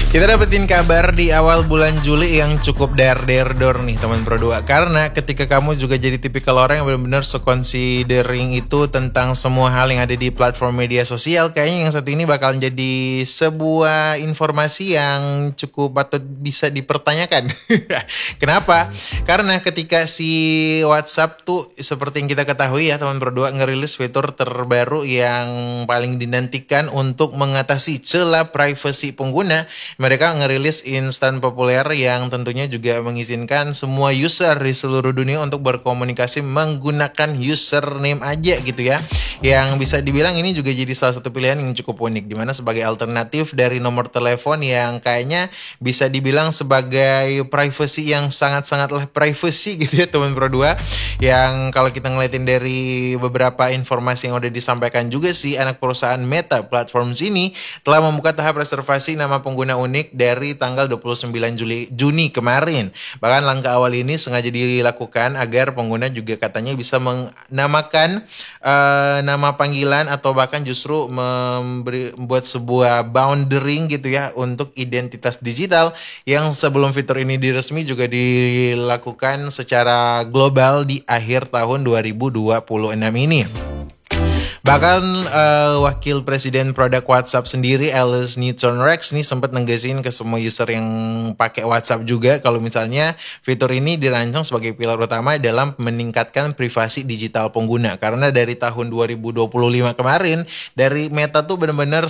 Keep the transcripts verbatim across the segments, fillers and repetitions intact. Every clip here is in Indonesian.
Kita dapetin kabar di awal bulan Juli yang cukup der-der-dor nih teman Pro dua. Karena ketika kamu juga jadi tipikal orang yang benar-benar se-considering itu tentang semua hal yang ada di platform media sosial, kayaknya yang satu ini bakal jadi sebuah informasi yang cukup patut bisa dipertanyakan. Kenapa? Karena ketika si WhatsApp tuh seperti yang kita ketahui ya teman Pro dua ngerilis fitur terbaru yang paling dinantikan untuk mengatasi celah privasi pengguna. Mereka ngerilis instan populer yang tentunya juga mengizinkan semua user di seluruh dunia untuk berkomunikasi menggunakan username aja gitu ya. Yang bisa dibilang ini juga jadi salah satu pilihan yang cukup unik, dimana sebagai alternatif dari nomor telepon yang kayaknya bisa dibilang sebagai privacy yang sangat-sangatlah privacy gitu ya teman Pro dua. Yang kalau kita ngeliatin dari beberapa informasi yang udah disampaikan juga sih, anak perusahaan Meta Platforms ini telah membuka tahap reservasi nama pengguna unik dari tanggal dua puluh sembilan Juni kemarin. Bahkan langkah awal ini sengaja dilakukan agar pengguna juga katanya bisa menamakan uh, nama panggilan atau bahkan justru memberi, membuat sebuah boundary gitu ya untuk identitas digital yang sebelum fitur ini diresmi juga dilakukan secara global di akhir tahun dua ribu dua puluh enam ini. Bahkan uh, wakil presiden produk WhatsApp sendiri, Alice Newton-Rex nih sempat ngegasin ke semua user yang pakai WhatsApp juga kalau misalnya fitur ini dirancang sebagai pilar utama dalam meningkatkan privasi digital pengguna. Karena dari tahun dua ribu dua puluh lima kemarin dari Meta tuh benar-benar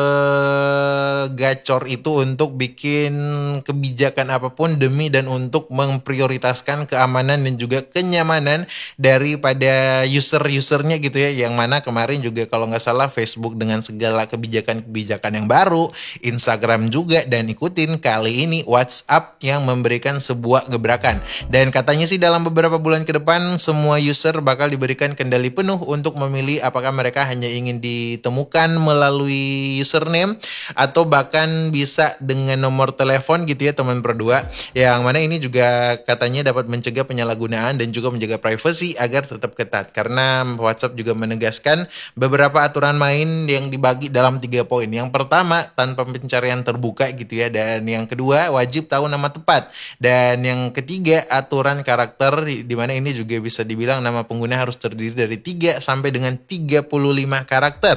segacor itu untuk bikin kebijakan apapun demi dan untuk memprioritaskan keamanan dan juga kenyamanan daripada user-usernya gitu ya, yang mana kemarin juga kalau nggak salah Facebook dengan segala kebijakan-kebijakan yang baru, Instagram juga, dan ikutin kali ini WhatsApp yang memberikan sebuah gebrakan. Dan katanya sih dalam beberapa bulan ke depan semua user bakal diberikan kendali penuh untuk memilih apakah mereka hanya ingin ditemukan melalui username atau bahkan bisa dengan nomor telepon gitu ya teman Pro dua. Yang mana ini juga katanya dapat mencegah penyalahgunaan dan juga menjaga privasi agar tetap ketat. Karena WhatsApp juga menegaskan beberapa aturan main yang dibagi dalam tiga poin. Yang pertama, tanpa pencarian terbuka gitu ya. Dan yang kedua, wajib tahu nama tepat. Dan yang ketiga, aturan karakter, di mana ini juga bisa dibilang nama pengguna harus terdiri dari tiga sampai dengan tiga puluh lima karakter.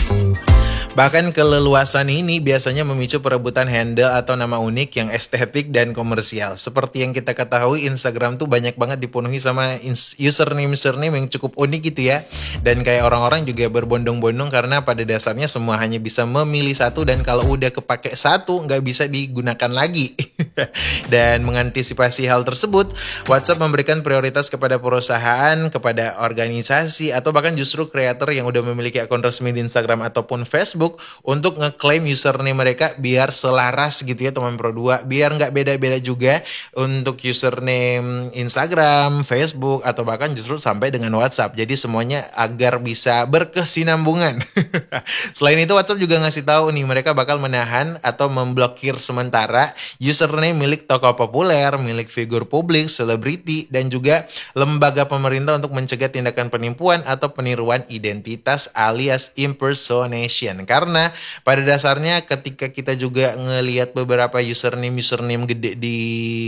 Bahkan keleluasan ini biasanya memicu perebutan handle atau nama unik yang estetik dan komersial. Seperti yang kita ketahui, Instagram tuh banyak banget dipenuhi sama username-username yang cukup unik gitu ya. Dan kayak orang-orang juga berbondong-bondong karena pada dasarnya semua hanya bisa memilih satu, dan kalau udah kepake satu nggak bisa digunakan lagi. Dan mengantisipasi hal tersebut, WhatsApp memberikan prioritas kepada perusahaan, kepada organisasi, atau bahkan justru kreator yang udah memiliki akun resmi di Instagram ataupun Facebook untuk ngeklaim username mereka biar selaras gitu ya teman Pro dua, biar nggak beda-beda juga untuk username Instagram, Facebook, atau bahkan justru sampai dengan WhatsApp. Jadi semuanya agar bisa berkesinambungan. Selain itu, WhatsApp juga ngasih tahu nih mereka bakal menahan atau memblokir sementara username milik tokoh populer, milik figur publik, selebriti, dan juga lembaga pemerintah untuk mencegah tindakan penipuan atau peniruan identitas alias impersonation. Karena pada dasarnya ketika kita juga ngelihat beberapa username-username gede di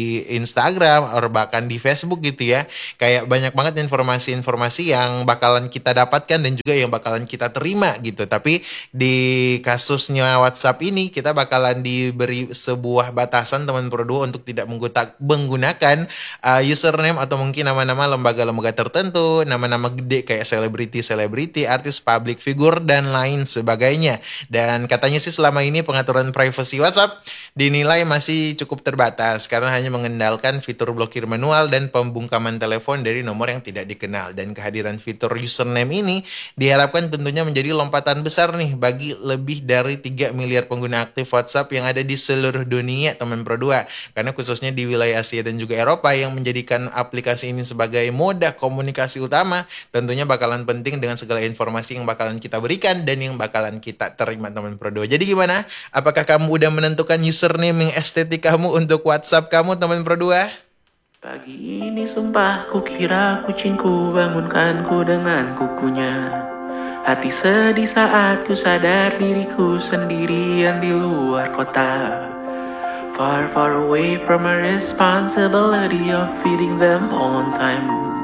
Instagram atau bahkan di Facebook gitu ya, kayak banyak banget informasi-informasi yang bakalan kita dapatkan dan juga yang bakalan kita terima gitu. Tapi di kasusnya WhatsApp ini kita bakalan diberi sebuah batasan teman Pro dua untuk tidak menggunakan uh, username atau mungkin nama-nama lembaga-lembaga tertentu, nama-nama gede kayak selebriti-selebriti, artis, public figure, dan lain sebagainya. Dan katanya sih selama ini pengaturan privacy WhatsApp dinilai masih cukup terbatas karena hanya mengendalikan fitur blokir manual dan pembungkaman telepon dari nomor yang tidak dikenal. Dan kehadiran fitur username ini diharapkan tentunya menjadi lompatan besar nih bagi lebih dari tiga miliar pengguna aktif WhatsApp yang ada di seluruh dunia teman Pro dua. Karena khususnya di wilayah Asia dan juga Eropa yang menjadikan aplikasi ini sebagai moda komunikasi utama, tentunya bakalan penting dengan segala informasi yang bakalan kita berikan dan yang bakalan kita terima teman Pro dua. Jadi gimana? Apakah kamu udah menentukan username yang estetik kamu untuk WhatsApp kamu teman Pro dua? Pagi ini sumpah kukira kucingku bangunkanku dengan kukunya. Hati sedih saat ku sadar diriku sendirian di luar kota. Far, far away from a responsibility of feeding them on time.